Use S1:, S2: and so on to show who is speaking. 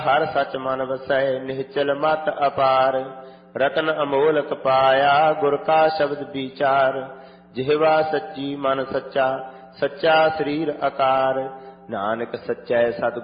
S1: ਹਰ ਸਚ ਮਨ ਵਸੈ ਨਿਹਚਲ ਮਤ ਅਪਾਰ। ਰਤਨ ਅਮੋਲਕ ਪਾਇਆ ਗੁਰ ਕਾ ਸ਼ਬਦ ਵਿਚਾਰ। ਜਿਹਵਾ ਸੱਚੀ ਮਨ ਸੱਚਾ, ਸੱਚਾ ਸਰੀਰ ਆਕਾਰ। ਨਾਨਕ ਸੱਚੈ ਸਤਿ